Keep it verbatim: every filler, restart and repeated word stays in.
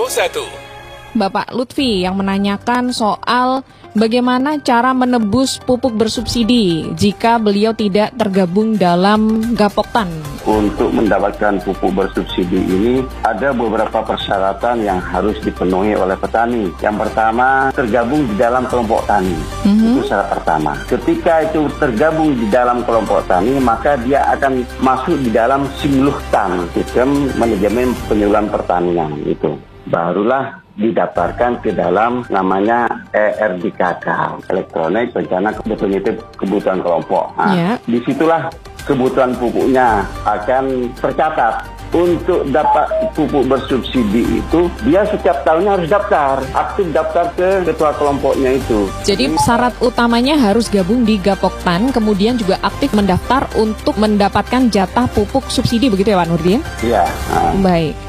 nol satu. Bapak Lutfi yang menanyakan soal bagaimana cara menebus pupuk bersubsidi jika beliau tidak tergabung dalam Gapoktan. Untuk mendapatkan pupuk bersubsidi ini ada beberapa persyaratan yang harus dipenuhi oleh petani. Yang pertama, tergabung di dalam kelompok tani. Mm-hmm. Itu syarat pertama. Ketika itu tergabung di dalam kelompok tani, maka dia akan masuk di dalam Simluhtan, sistem manajemen penyuluhan pertanian itu. Barulah didaftarkan ke dalam namanya E R D K K, elektronik rencana definitif kebutuhan kelompok. Nah, yeah. Disitulah kebutuhan pupuknya akan tercatat. Untuk dapat pupuk bersubsidi itu, dia setiap tahunnya harus daftar, aktif daftar ke ketua kelompoknya itu. Jadi syarat utamanya harus gabung di Gapoktan, kemudian juga aktif mendaftar untuk mendapatkan jatah pupuk subsidi, begitu ya Pak Nurdin? Iya. Baik.